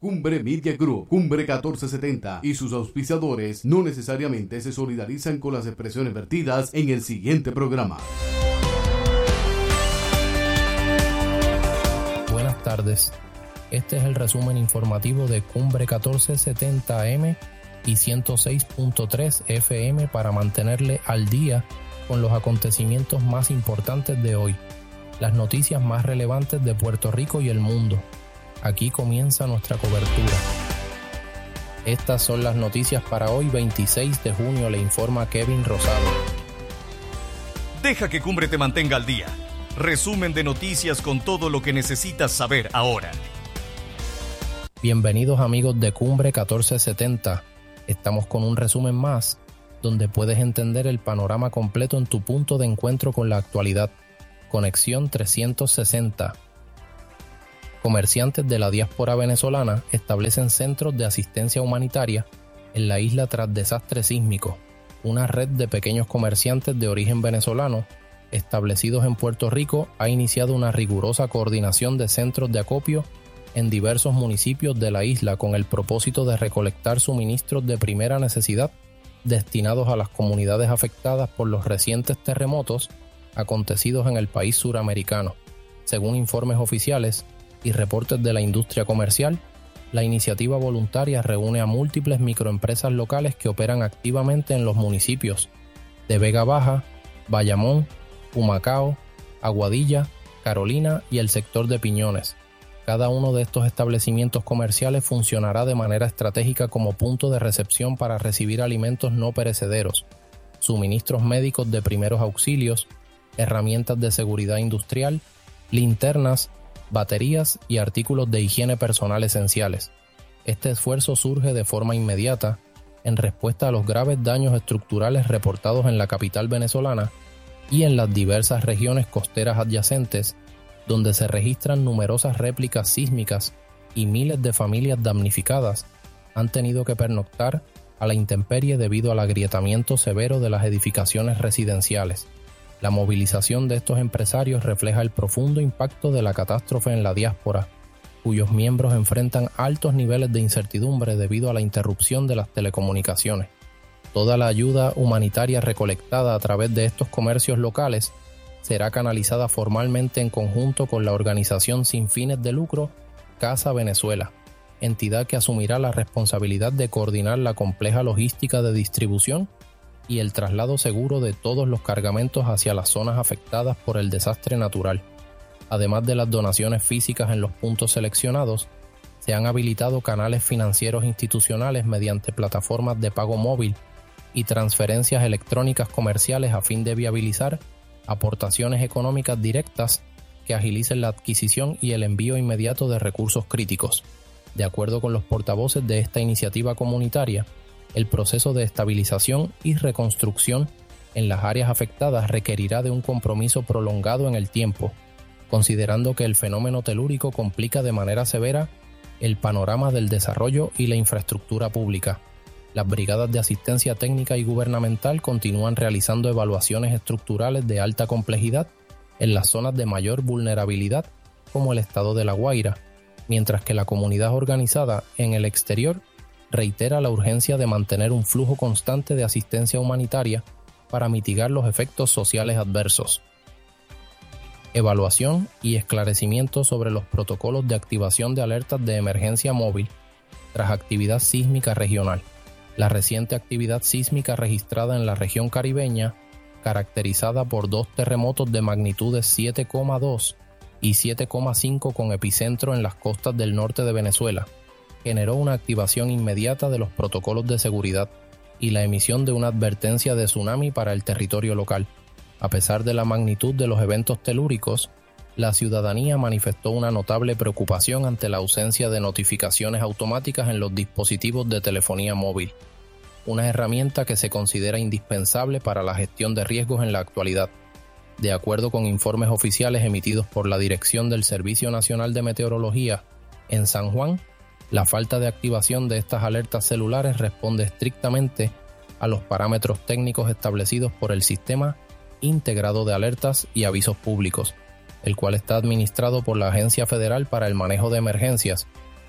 Cumbre Media Group, Cumbre 1470 y sus auspiciadores no necesariamente se solidarizan con las expresiones vertidas en el siguiente programa. Buenas tardes. Este es el resumen informativo de Cumbre 1470 AM y 106.3 FM para mantenerle al día con los acontecimientos más importantes de hoy, las noticias más relevantes de Puerto Rico y el mundo. Aquí comienza nuestra cobertura. Estas son las noticias para hoy 26 de junio, le informa Kevin Rosado. Deja que Cumbre te mantenga al día. Resumen de noticias con todo lo que necesitas saber ahora. Bienvenidos amigos de Cumbre 1470. Estamos con un resumen más, donde puedes entender el panorama completo en tu punto de encuentro con la actualidad. Conexión 360. Comerciantes de la diáspora venezolana establecen centros de asistencia humanitaria en la isla tras desastre sísmico. Una red de pequeños comerciantes de origen venezolano establecidos en Puerto Rico ha iniciado una rigurosa coordinación de centros de acopio en diversos municipios de la isla con el propósito de recolectar suministros de primera necesidad destinados a las comunidades afectadas por los recientes terremotos acontecidos en el país suramericano. Según informes oficiales y reportes de la industria comercial, la iniciativa voluntaria reúne a múltiples microempresas locales que operan activamente en los municipios de Vega Baja, Bayamón, Humacao, Aguadilla, Carolina y el sector de Piñones. Cada uno de estos establecimientos comerciales funcionará de manera estratégica como punto de recepción para recibir alimentos no perecederos, suministros médicos de primeros auxilios, herramientas de seguridad industrial, linternas, baterías y artículos de higiene personal esenciales. Este esfuerzo surge de forma inmediata en respuesta a los graves daños estructurales reportados en la capital venezolana y en las diversas regiones costeras adyacentes, donde se registran numerosas réplicas sísmicas y miles de familias damnificadas han tenido que pernoctar a la intemperie debido al agrietamiento severo de las edificaciones residenciales. La movilización de estos empresarios refleja el profundo impacto de la catástrofe en la diáspora, cuyos miembros enfrentan altos niveles de incertidumbre debido a la interrupción de las telecomunicaciones. Toda la ayuda humanitaria recolectada a través de estos comercios locales será canalizada formalmente en conjunto con la organización sin fines de lucro Casa Venezuela, entidad que asumirá la responsabilidad de coordinar la compleja logística de distribución y el traslado seguro de todos los cargamentos hacia las zonas afectadas por el desastre natural. Además de las donaciones físicas en los puntos seleccionados, se han habilitado canales financieros institucionales mediante plataformas de pago móvil y transferencias electrónicas comerciales a fin de viabilizar aportaciones económicas directas que agilicen la adquisición y el envío inmediato de recursos críticos. De acuerdo con los portavoces de esta iniciativa comunitaria, el proceso de estabilización y reconstrucción en las áreas afectadas requerirá de un compromiso prolongado en el tiempo, considerando que el fenómeno telúrico complica de manera severa el panorama del desarrollo y la infraestructura pública. Las brigadas de asistencia técnica y gubernamental continúan realizando evaluaciones estructurales de alta complejidad en las zonas de mayor vulnerabilidad, como el estado de La Guaira, mientras que la comunidad organizada en el exterior reitera la urgencia de mantener un flujo constante de asistencia humanitaria para mitigar los efectos sociales adversos. Evaluación y esclarecimiento sobre los protocolos de activación de alertas de emergencia móvil tras actividad sísmica regional. La reciente actividad sísmica registrada en la región caribeña, caracterizada por dos terremotos de magnitudes 7,2 y 7,5 con epicentro en las costas del norte de Venezuela, generó una activación inmediata de los protocolos de seguridad y la emisión de una advertencia de tsunami para el territorio local. A pesar de la magnitud de los eventos telúricos, la ciudadanía manifestó una notable preocupación ante la ausencia de notificaciones automáticas en los dispositivos de telefonía móvil, una herramienta que se considera indispensable para la gestión de riesgos en la actualidad. De acuerdo con informes oficiales emitidos por la Dirección del Servicio Nacional de Meteorología en San Juan, la falta de activación de estas alertas celulares responde estrictamente a los parámetros técnicos establecidos por el Sistema Integrado de Alertas y Avisos Públicos, el cual está administrado por la Agencia Federal para el Manejo de Emergencias,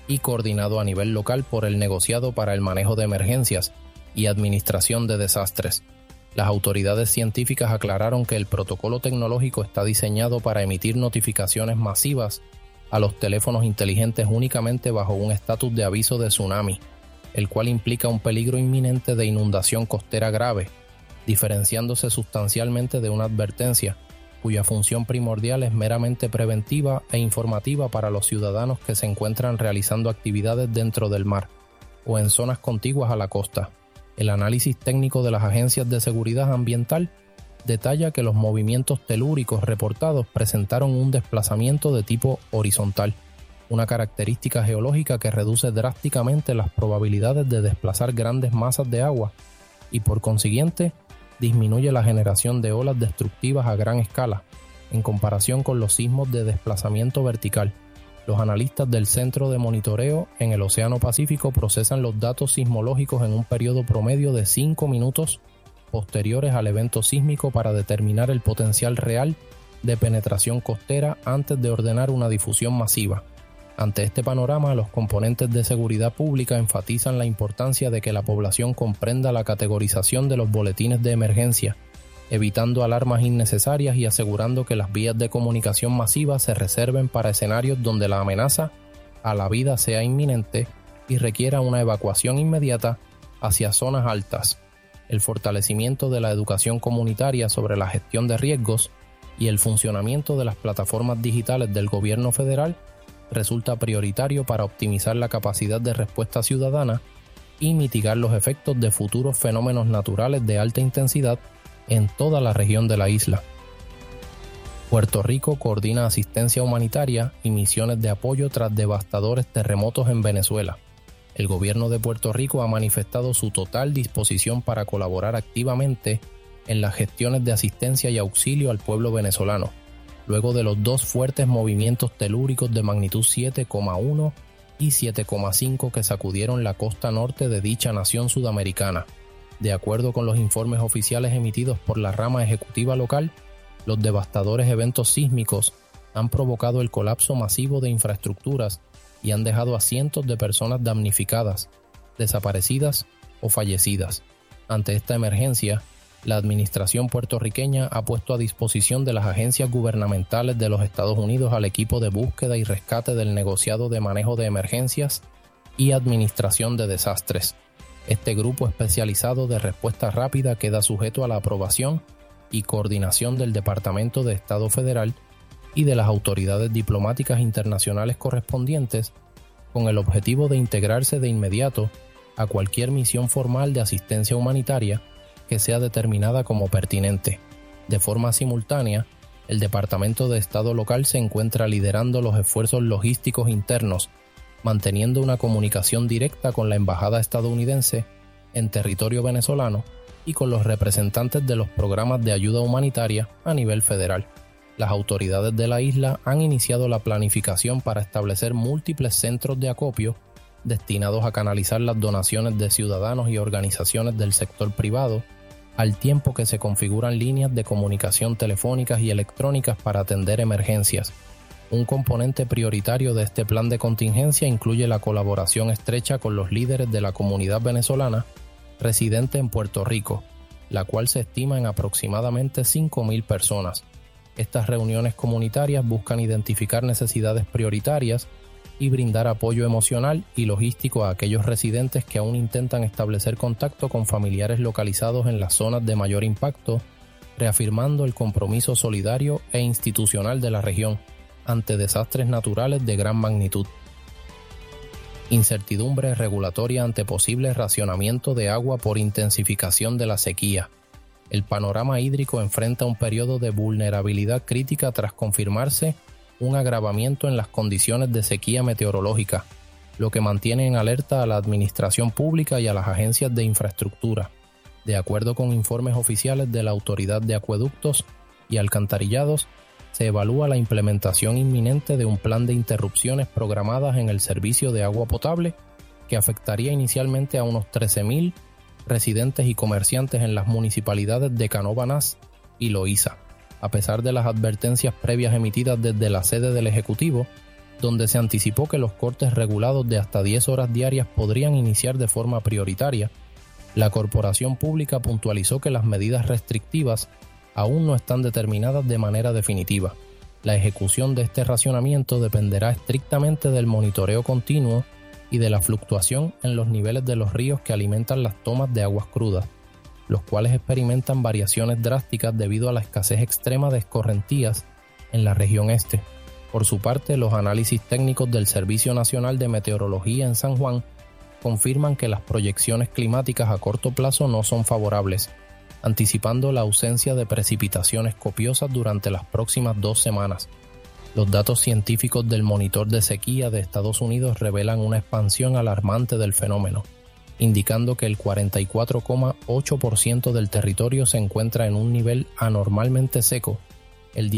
y coordinado a nivel local por el Negociado para el Manejo de Emergencias y Administración de Desastres. Las autoridades científicas aclararon que el protocolo tecnológico está diseñado para emitir notificaciones masivas a los teléfonos inteligentes únicamente bajo un estatus de aviso de tsunami, el cual implica un peligro inminente de inundación costera grave, diferenciándose sustancialmente de una advertencia, cuya función primordial es meramente preventiva e informativa para los ciudadanos que se encuentran realizando actividades dentro del mar o en zonas contiguas a la costa. El análisis técnico de las agencias de seguridad ambiental detalla que los movimientos telúricos reportados presentaron un desplazamiento de tipo horizontal, una característica geológica que reduce drásticamente las probabilidades de desplazar grandes masas de agua y por consiguiente disminuye la generación de olas destructivas a gran escala en comparación con los sismos de desplazamiento vertical. Los analistas del Centro de Monitoreo en el Océano Pacífico procesan los datos sismológicos en un periodo promedio de 5 minutos posteriores al evento sísmico para determinar el potencial real de penetración costera antes de ordenar una difusión masiva. Ante este panorama, los componentes de seguridad pública enfatizan la importancia de que la población comprenda la categorización de los boletines de emergencia, evitando alarmas innecesarias y asegurando que las vías de comunicación masiva se reserven para escenarios donde la amenaza a la vida sea inminente y requiera una evacuación inmediata hacia zonas altas. El fortalecimiento de la educación comunitaria sobre la gestión de riesgos y el funcionamiento de las plataformas digitales del gobierno federal resulta prioritario para optimizar la capacidad de respuesta ciudadana y mitigar los efectos de futuros fenómenos naturales de alta intensidad en toda la región de la isla. Puerto Rico coordina asistencia humanitaria y misiones de apoyo tras devastadores terremotos en Venezuela. El gobierno de Puerto Rico ha manifestado su total disposición para colaborar activamente en las gestiones de asistencia y auxilio al pueblo venezolano, luego de los dos fuertes movimientos telúricos de magnitud 7,1 y 7,5 que sacudieron la costa norte de dicha nación sudamericana. De acuerdo con los informes oficiales emitidos por la rama ejecutiva local, los devastadores eventos sísmicos han provocado el colapso masivo de infraestructuras y han dejado a cientos de personas damnificadas, desaparecidas o fallecidas. Ante esta emergencia, la administración puertorriqueña ha puesto a disposición de las agencias gubernamentales de los Estados Unidos al equipo de búsqueda y rescate del Negociado de Manejo de Emergencias y Administración de Desastres. Este grupo especializado de respuesta rápida queda sujeto a la aprobación y coordinación del Departamento de Estado Federal y de las autoridades diplomáticas internacionales correspondientes, con el objetivo de integrarse de inmediato a cualquier misión formal de asistencia humanitaria que sea determinada como pertinente. De forma simultánea, el Departamento de Estado local se encuentra liderando los esfuerzos logísticos internos, manteniendo una comunicación directa con la embajada estadounidense en territorio venezolano y con los representantes de los programas de ayuda humanitaria a nivel federal. Las autoridades de la isla han iniciado la planificación para establecer múltiples centros de acopio destinados a canalizar las donaciones de ciudadanos y organizaciones del sector privado, al tiempo que se configuran líneas de comunicación telefónicas y electrónicas para atender emergencias. Un componente prioritario de este plan de contingencia incluye la colaboración estrecha con los líderes de la comunidad venezolana residente en Puerto Rico, la cual se estima en aproximadamente 5,000 personas. Estas reuniones comunitarias buscan identificar necesidades prioritarias y brindar apoyo emocional y logístico a aquellos residentes que aún intentan establecer contacto con familiares localizados en las zonas de mayor impacto, reafirmando el compromiso solidario e institucional de la región ante desastres naturales de gran magnitud. Incertidumbre regulatoria ante posible racionamiento de agua por intensificación de la sequía. El panorama hídrico enfrenta un periodo de vulnerabilidad crítica tras confirmarse un agravamiento en las condiciones de sequía meteorológica, lo que mantiene en alerta a la administración pública y a las agencias de infraestructura. De acuerdo con informes oficiales de la Autoridad de Acueductos y Alcantarillados, se evalúa la implementación inminente de un plan de interrupciones programadas en el servicio de agua potable que afectaría inicialmente a unos 13,000 residentes y comerciantes en las municipalidades de Canóvanas y Loíza. A pesar de las advertencias previas emitidas desde la sede del Ejecutivo, donde se anticipó que los cortes regulados de hasta 10 horas diarias podrían iniciar de forma prioritaria, la corporación pública puntualizó que las medidas restrictivas aún no están determinadas de manera definitiva. La ejecución de este racionamiento dependerá estrictamente del monitoreo continuo y de la fluctuación en los niveles de los ríos que alimentan las tomas de aguas crudas, los cuales experimentan variaciones drásticas debido a la escasez extrema de escorrentías en la región este. Por su parte, los análisis técnicos del Servicio Nacional de Meteorología en San Juan confirman que las proyecciones climáticas a corto plazo no son favorables, anticipando la ausencia de precipitaciones copiosas durante las próximas 2 semanas. Los datos científicos del Monitor de Sequía de Estados Unidos revelan una expansión alarmante del fenómeno, indicando que el 44,8% del territorio se encuentra en un nivel anormalmente seco, el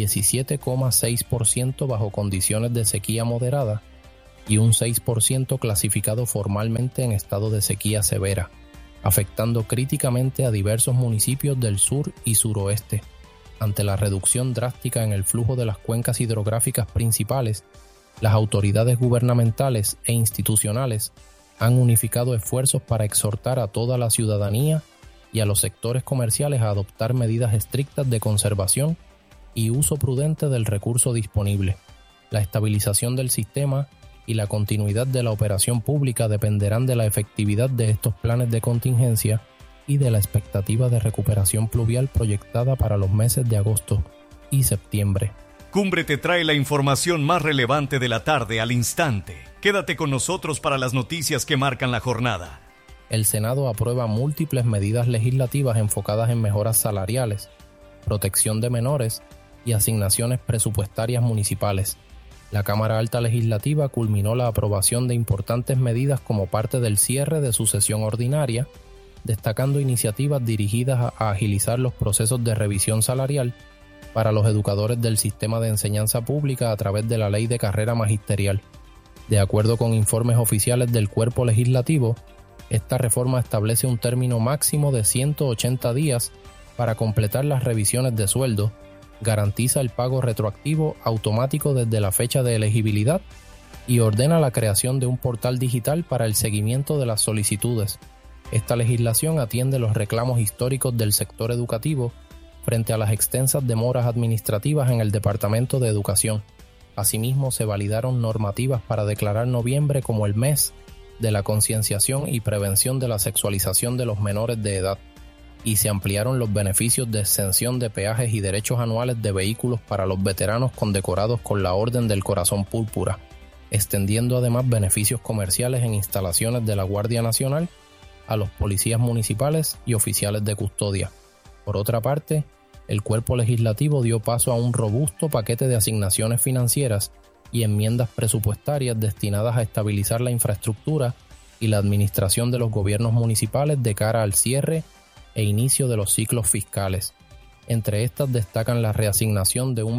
17,6% bajo condiciones de sequía moderada y un 6% clasificado formalmente en estado de sequía severa, afectando críticamente a diversos municipios del sur y suroeste. Ante la reducción drástica en el flujo de las cuencas hidrográficas principales, las autoridades gubernamentales e institucionales han unificado esfuerzos para exhortar a toda la ciudadanía y a los sectores comerciales a adoptar medidas estrictas de conservación y uso prudente del recurso disponible. La estabilización del sistema y la continuidad de la operación pública dependerán de la efectividad de estos planes de contingencia y de la expectativa de recuperación pluvial proyectada para los meses de agosto y septiembre. Cumbre te trae la información más relevante de la tarde al instante. Quédate con nosotros para las noticias que marcan la jornada. El Senado aprueba múltiples medidas legislativas enfocadas en mejoras salariales, protección de menores y asignaciones presupuestarias municipales. La Cámara Alta Legislativa culminó la aprobación de importantes medidas como parte del cierre de su sesión ordinaria, destacando iniciativas dirigidas a agilizar los procesos de revisión salarial para los educadores del sistema de enseñanza pública a través de la Ley de Carrera Magisterial. De acuerdo con informes oficiales del Cuerpo Legislativo, esta reforma establece un término máximo de 180 días para completar las revisiones de sueldo, garantiza el pago retroactivo automático desde la fecha de elegibilidad y ordena la creación de un portal digital para el seguimiento de las solicitudes. Esta legislación atiende los reclamos históricos del sector educativo frente a las extensas demoras administrativas en el Departamento de Educación. Asimismo, se validaron normativas para declarar noviembre como el mes de la concienciación y prevención de la sexualización de los menores de edad, y se ampliaron los beneficios de exención de peajes y derechos anuales de vehículos para los veteranos condecorados con la Orden del Corazón Púrpura, extendiendo además beneficios comerciales en instalaciones de la Guardia Nacional a los policías municipales y oficiales de custodia. Por otra parte, el Cuerpo Legislativo dio paso a un robusto paquete de asignaciones financieras y enmiendas presupuestarias destinadas a estabilizar la infraestructura y la administración de los gobiernos municipales de cara al cierre e inicio de los ciclos fiscales. Entre estas destacan la reasignación de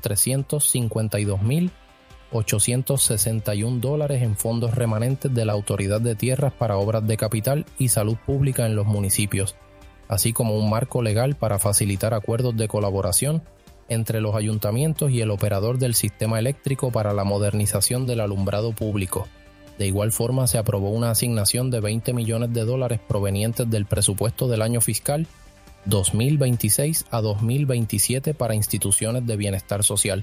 $1.352.861 en fondos remanentes de la Autoridad de Tierras para obras de capital y salud pública en los municipios, así como un marco legal para facilitar acuerdos de colaboración entre los ayuntamientos y el operador del sistema eléctrico para la modernización del alumbrado público. De igual forma, se aprobó una asignación de $20 millones provenientes del presupuesto del año fiscal 2026 a 2027 para instituciones de bienestar social,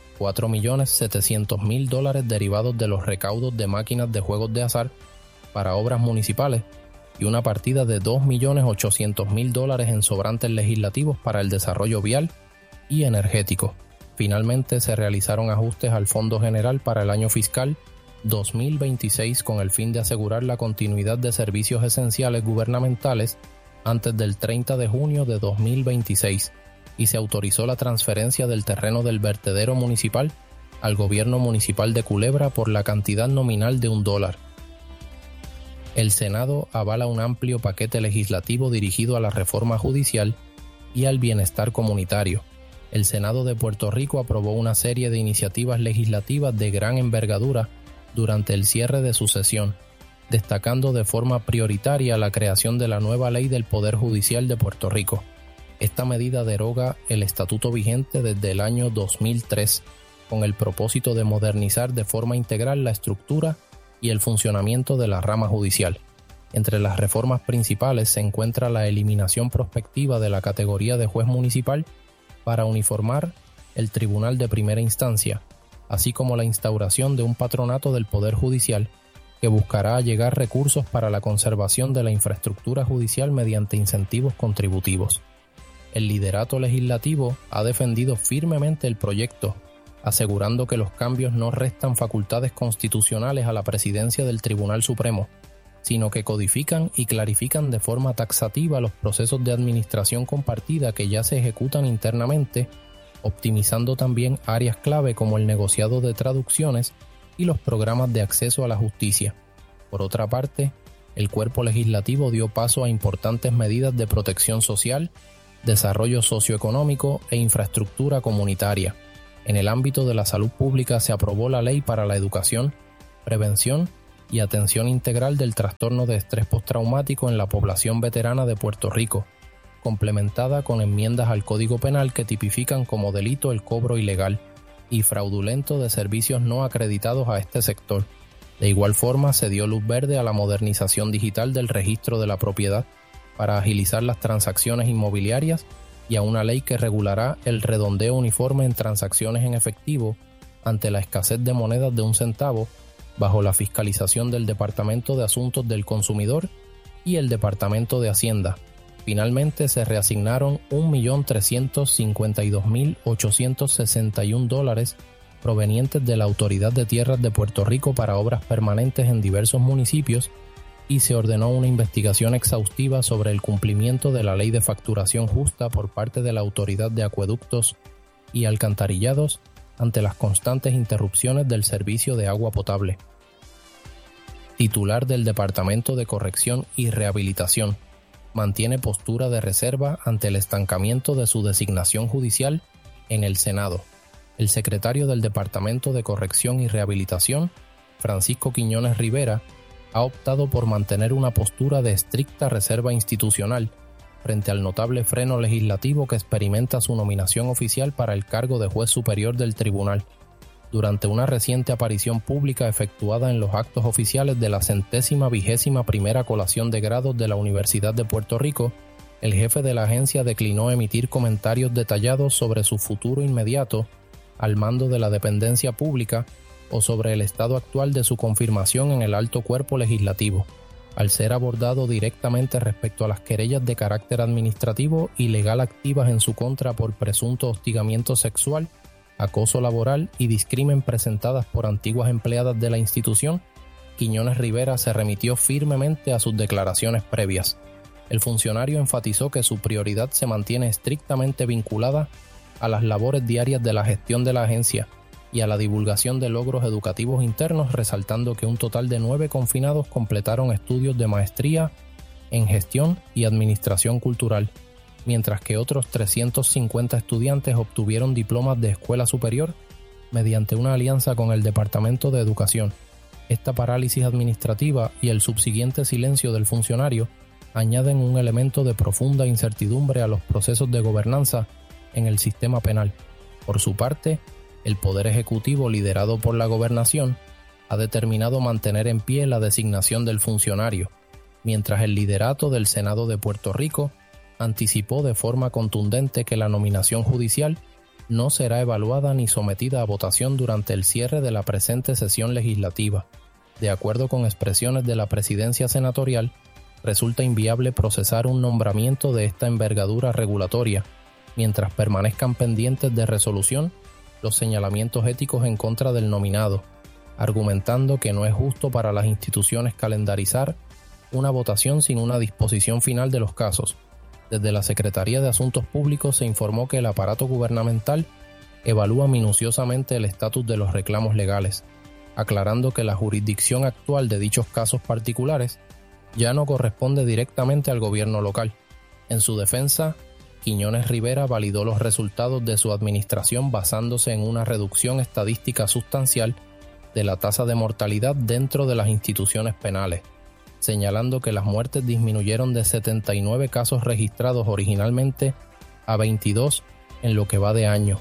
$4.700.000 derivados de los recaudos de máquinas de juegos de azar para obras municipales y una partida de $2.800.000 en sobrantes legislativos para el desarrollo vial y energético. Finalmente, se realizaron ajustes al Fondo General para el año fiscal 2026 con el fin de asegurar la continuidad de servicios esenciales gubernamentales antes del 30 de junio de 2026 y se autorizó la transferencia del terreno del vertedero municipal al gobierno municipal de Culebra por la cantidad nominal de $1. El Senado avala un amplio paquete legislativo dirigido a la reforma judicial y al bienestar comunitario. El Senado de Puerto Rico aprobó una serie de iniciativas legislativas de gran envergadura durante el cierre de su sesión, destacando de forma prioritaria la creación de la nueva Ley del Poder Judicial de Puerto Rico. Esta medida deroga el estatuto vigente desde el año 2003 con el propósito de modernizar de forma integral la estructura y el funcionamiento de la rama judicial. Entre las reformas principales se encuentra la eliminación prospectiva de la categoría de juez municipal para uniformar el Tribunal de Primera Instancia, así como la instauración de un patronato del Poder Judicial que buscará allegar recursos para la conservación de la infraestructura judicial mediante incentivos contributivos. El liderato legislativo ha defendido firmemente el proyecto, asegurando que los cambios no restan facultades constitucionales a la presidencia del Tribunal Supremo, sino que codifican y clarifican de forma taxativa los procesos de administración compartida que ya se ejecutan internamente, optimizando también áreas clave como el negociado de traducciones y los programas de acceso a la justicia. Por otra parte, el cuerpo legislativo dio paso a importantes medidas de protección social, desarrollo socioeconómico e infraestructura comunitaria. En el ámbito de la salud pública se aprobó la Ley para la Educación, Prevención y Atención Integral del Trastorno de Estrés Postraumático en la población veterana de Puerto Rico, complementada con enmiendas al Código Penal que tipifican como delito el cobro ilegal y fraudulento de servicios no acreditados a este sector. De igual forma, se dio luz verde a la modernización digital del registro de la propiedad para agilizar las transacciones inmobiliarias y a una ley que regulará el redondeo uniforme en transacciones en efectivo ante la escasez de monedas de 1 centavo, bajo la fiscalización del Departamento de Asuntos del Consumidor y el Departamento de Hacienda. Finalmente se reasignaron $1.352.861 provenientes de la Autoridad de Tierras de Puerto Rico para obras permanentes en diversos municipios y se ordenó una investigación exhaustiva sobre el cumplimiento de la Ley de Facturación Justa por parte de la Autoridad de Acueductos y Alcantarillados ante las constantes interrupciones del servicio de agua potable. Titular del Departamento de Corrección y Rehabilitación, mantiene postura de reserva ante el estancamiento de su designación judicial en el Senado. El secretario del Departamento de Corrección y Rehabilitación, Francisco Quiñones Rivera, ha optado por mantener una postura de estricta reserva institucional frente al notable freno legislativo que experimenta su nominación oficial para el cargo de juez superior del tribunal. Durante una reciente aparición pública efectuada en los actos oficiales de la 121ª colación de grados de la Universidad de Puerto Rico, el jefe de la agencia declinó emitir comentarios detallados sobre su futuro inmediato al mando de la dependencia pública o sobre el estado actual de su confirmación en el alto cuerpo legislativo, al ser abordado directamente respecto a las querellas de carácter administrativo y legal activas en su contra por presunto hostigamiento sexual, acoso laboral y discrimen presentadas por antiguas empleadas de la institución. Quiñones Rivera se remitió firmemente a sus declaraciones previas. El funcionario enfatizó que su prioridad se mantiene estrictamente vinculada a las labores diarias de la gestión de la agencia y a la divulgación de logros educativos internos, resaltando que un total de 9 confinados completaron estudios de maestría en gestión y administración cultural, mientras que otros 350 estudiantes obtuvieron diplomas de escuela superior mediante una alianza con el Departamento de Educación. Esta parálisis administrativa y el subsiguiente silencio del funcionario añaden un elemento de profunda incertidumbre a los procesos de gobernanza en el sistema penal. Por su parte, el Poder Ejecutivo, liderado por la Gobernación, ha determinado mantener en pie la designación del funcionario, mientras el liderato del Senado de Puerto Rico anticipó de forma contundente que la nominación judicial no será evaluada ni sometida a votación durante el cierre de la presente sesión legislativa. De acuerdo con expresiones de la presidencia senatorial, resulta inviable procesar un nombramiento de esta envergadura regulatoria, mientras permanezcan pendientes de resolución los señalamientos éticos en contra del nominado, argumentando que no es justo para las instituciones calendarizar una votación sin una disposición final de los casos. Desde la Secretaría de Asuntos Públicos se informó que el aparato gubernamental evalúa minuciosamente el estatus de los reclamos legales, aclarando que la jurisdicción actual de dichos casos particulares ya no corresponde directamente al gobierno local. En su defensa, Quiñones Rivera validó los resultados de su administración basándose en una reducción estadística sustancial de la tasa de mortalidad dentro de las instituciones penales, señalando que las muertes disminuyeron de 79 casos registrados originalmente a 22 en lo que va de año.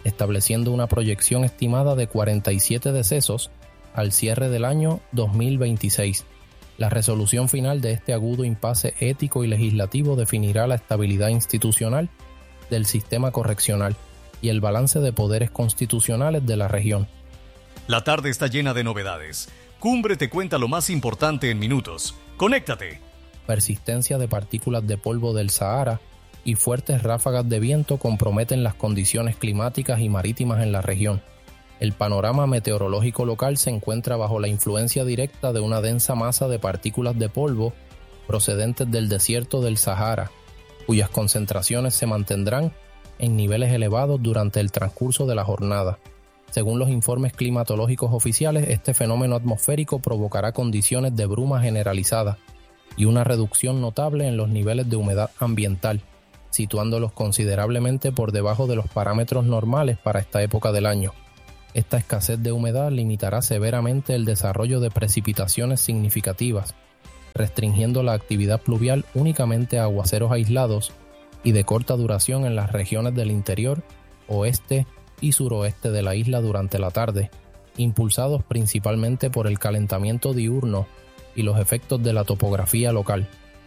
estableciendo una proyección estimada de 47 decesos al cierre del año 2026. La resolución final de este agudo impasse ético y legislativo definirá la estabilidad institucional del sistema correccional y el balance de poderes constitucionales de la región. La tarde está llena de novedades. Cumbre te cuenta lo más importante en minutos. ¡Conéctate! Persistencia de partículas de polvo del Sahara y fuertes ráfagas de viento comprometen las condiciones climáticas y marítimas en la región. El panorama meteorológico local se encuentra bajo la influencia directa de una densa masa de partículas de polvo procedentes del desierto del Sahara, cuyas concentraciones se mantendrán en niveles elevados durante el transcurso de la jornada. Según los informes climatológicos oficiales, este fenómeno atmosférico provocará condiciones de bruma generalizada y una reducción notable en los niveles de humedad ambiental, situándolos considerablemente por debajo de los parámetros normales para esta época del año. Esta escasez de humedad limitará severamente el desarrollo de precipitaciones significativas, restringiendo la actividad pluvial únicamente a aguaceros aislados y de corta duración en las regiones del interior, oeste y suroeste de la isla durante la tarde, impulsados principalmente por el calentamiento diurno y los efectos de la topografía local.